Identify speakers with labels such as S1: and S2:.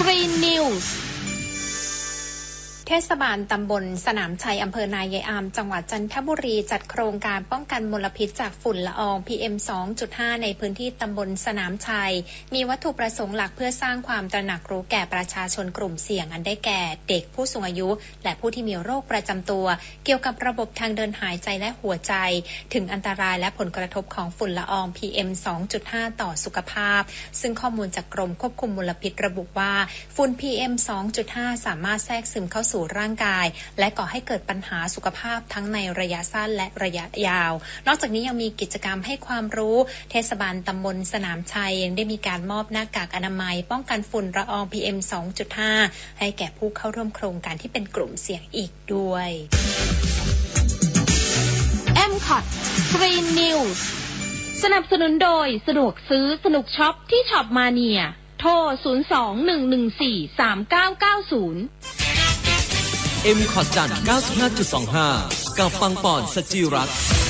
S1: Green Newsเทศบาลตำบลสนามชัยอำเภอนายายอามจังหวัดจันทบุรีจัดโครงการป้องกันมลพิษจากฝุ่นละออง PM 2.5 ในพื้นที่ตำบลสนามชัยมีวัตถุประสงค์หลักเพื่อสร้างความตระหนักรู้แก่ประชาชนกลุ่มเสี่ยงอันได้แก่เด็กผู้สูงอายุและผู้ที่มีโรคประจำตัวเกี่ยวกับระบบทางเดินหายใจและหัวใจถึงอันตรายและผลกระทบของฝุ่นละออง PM 2.5 ต่อสุขภาพซึ่งข้อมูลจากกรมควบคุมมลพิษระบุว่าฝุ่น PM 2.5 สามารถแทรกซึมเข้าสู่ร่างกายและก่อให้เกิดปัญหาสุขภาพทั้งในระยะสั้นและระยะยาวนอกจากนี้ยังมีกิจกรรมให้ความรู้เทศบาลตำบลสนามชัยยังได้มีการมอบหน้ากากอนามัยป้องกันฝุ่นละออง PM 2.5 ให้แก่ผู้เข้าร่วมโครงการที่เป็นกลุ่มเสี่ยงอีกด้วย
S2: MCOT Green News สนับสนุนโดยสะดวกซื้อสนุกช็อปที่ช็อปมาเนียโทร 02-114-3990
S3: MCOT จันทร์ 95.25 กับปังปอนสจิรัตน์